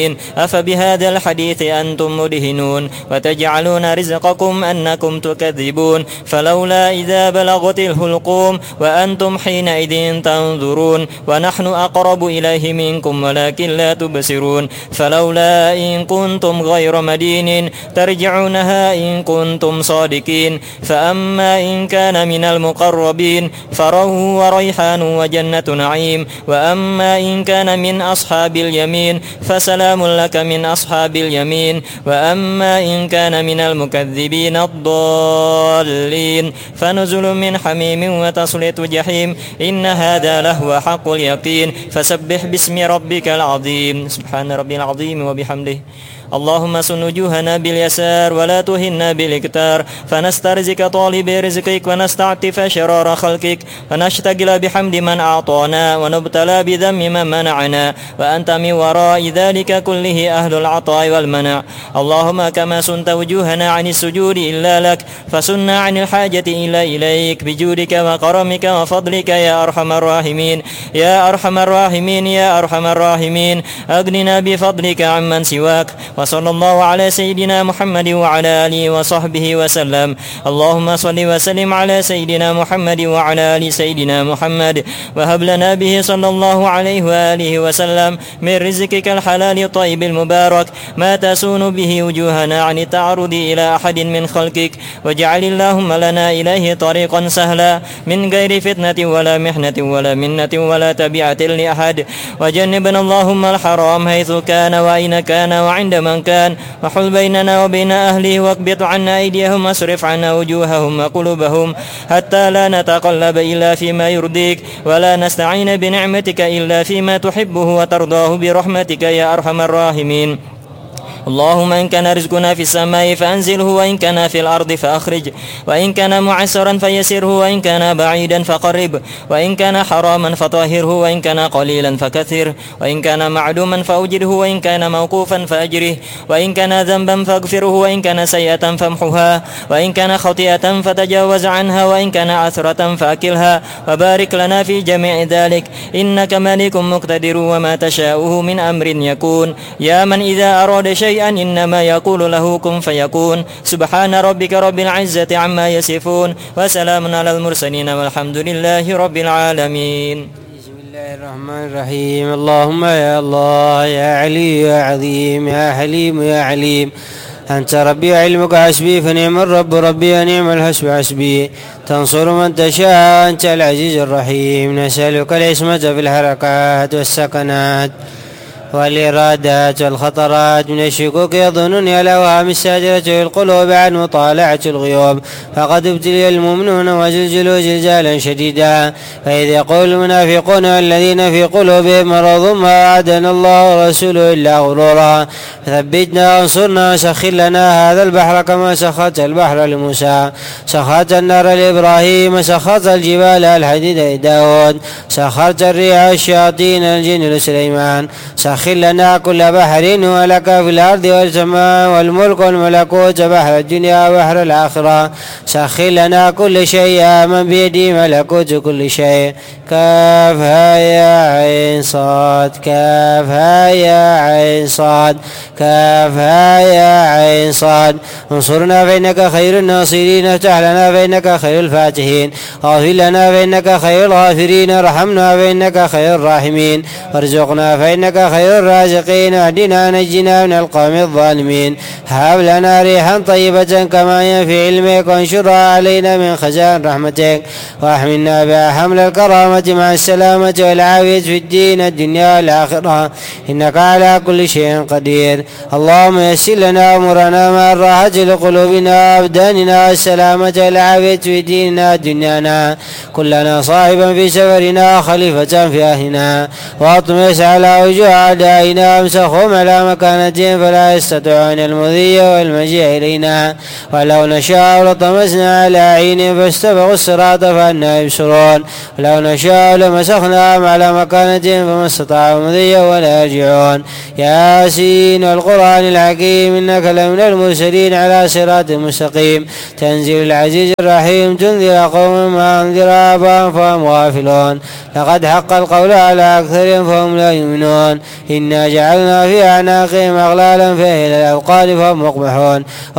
أفبهذا الحديث أنتم مدهنون وتجعلون رزقكم أنكم تكذبون فلولا إذا بلغت الحلقوم وأنتم حينئذ تنظرون ونحن أقرب إليه منكم ولكن لا تبصرون فلولا إن كنتم غير مدينين ترجعونها إن كنتم صادقين فأما إن كان من المقربين فروح وريحان وجنة نعيم وأما إن كان من أصحاب اليمين فسلام لك من أصحاب اليمين وأما إن كان من المكذبين الضالين فنزل من حميم وتصلية جحيم إن هذا لهو حق اليقين فسبح باسم ربك العظيم سبحان ربي العظيم وبحمده اللهم سن وجوهنا باليسار ولا تهنا بالاكتار فنسترزق طالب رزقك ونستعطف شرار خلقك فنشتغل بحمد من أعطانا ونبتلى بذم من منعنا وأنت من وراء ذلك كله أهل العطاء والمنع اللهم كما سنت وجوهنا عن السجود إلا لك فسنا عن الحاجة إلا إليك بجودك وكرمك وفضلك يا أرحم الراحمين يا أرحم الراحمين يا أرحم الراحمين أغننا بفضلك عمن سواك وصلى الله على سيدنا محمد وعلى آله وصحبه وسلم اللهم صل وسلم على سيدنا محمد وعلى آل سيدنا محمد وهب لنا به صلى الله عليه وآله وسلم من رزقك الحلال الطيب المبارك ما تسون به وجوهنا عن التعرض إلى أحد من خلقك واجعل اللهم لنا إليه طريقا سهلا من غير فتنة ولا محنة ولا منة ولا تبعة لأحد وجنبنا اللهم الحرام حيث كان وأين كان وعند من كان وحل بيننا وبين أهله واقبض عنا أيديهم واصرف عنا وجوههم وقلوبهم حتى لا نتقلب إلا فيما يرضيك ولا نستعين بنعمتك إلا فيما تحبه وترضاه برحمتك يا أرحم الراحمين اللهم إن كان رزقنا في السماء فأنزله وإن كان في الأرض فأخرج وإن كان معسرا فيسره وإن كان بعيدا فقرب وإن كان حراما فطهره وإن كان قليلا فكثر وإن كان معدوما فأوجره وإن كان موقوفا فأجره وإن كان ذنبا فاغفره وإن كان سيئة فامحها وإن كان خطيئة فتجاوز عنها وإن كان عثرة فأكلها وبارك لنا في جميع ذلك إنك ملك مقتدر وما تشاؤه من أمر يكون يا من إذا أراد شيئا إنما يقول له كن فيكون سبحان ربك رب العزة عما يصفون وسلام على المرسلين والحمد لله رب العالمين بسم الله الرحمن الرحيم اللهم يا الله يا علي يا عظيم يا حليم يا عليم أنت ربي علمك حسبي فنعم الرب ربي نعم الحسب حسبي تنصر من تشاء أنت العزيز الرحيم نسألك العصمة في الحركات والسكنات والإرادات والخطرات من الشكوك يظنني الأوهام الساجرة في القلوب عن مطالعة الغيوب فقد ابتلي المؤمنون وزلزلوا زلزالا شديدا فإذ يقول المنافقون الذين في قلوبهم مرض ما وعدنا الله ورسوله إلا غرورا فثبتنا وانصرنا وسخر لنا هذا البحر كما سخرت البحر لموسى سخرت النار لإبراهيم سخرت الجبال الحديد لداود سخرت الريح الشياطين الجن لسليمان سخر لنا كل بحر ولك في الأرض والسماء والملك والملكوت بحر الدنيا وبحر الآخرة سخر لنا كل شيء من بيده ملكوت كل شيء كافها يا عين صاد كافها يا عين صاد كافها يا عين صاد انصرنا فإنك خير الناصرين افتح لنا فإنك خير الفاتحين اغفر لنا فإنك خير الغافرين ارحمنا فإنك خير الراحمين وارزقنا فإنك خير الرازقين اهدنا نجنا من القوم الظالمين هب لنا ريحا طيبة كما ينفي علمك وانشرها علينا من خزائن رحمتك واحملنا بها حمل الكرامة مع السلامة والعافية في الدين الدنيا والآخرة إنك على كل شيء قدير اللهم يسر لنا أمورنا مع الراحة لقلوبنا وأبداننا والسلامة والعافية في ديننا دنيانا كلنا صاحبا في سفرنا وخليفة في أهلنا واطمس على وجوه أعدائنا وامسخهم على مكانتهم فلا يستطيعون المضي والمجيء إلينا ولو نشاء لطمسنا على عينهم فاستبقوا الصراط فأنا يبصرون ولو نشاء نشاء لمسخناهم على مكانتهم فما استطاعوا مضيا ولا يرجعون. ياسين والقرآن الحكيم إنك لمن المرسلين على صراط مستقيم تنزيل العزيز الرحيم تنذر قوم ما أنذر آباءهم فهم غافلون. لقد حق القول على أكثرهم فهم لا يؤمنون. إنا جعلنا في أعناقهم أغلالا فهي إلى الأذقان فهم مقمحون.